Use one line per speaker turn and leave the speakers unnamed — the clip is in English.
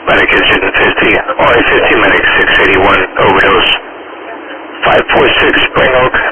Medic engine 50, RA 50, medic 681, overdose. 546 Spring Oak.